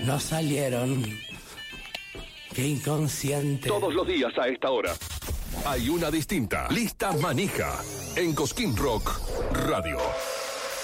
no salieron. Qué inconsciente. Todos los días a esta hora hay una distinta. Lista manija en Cosquín Rock Radio.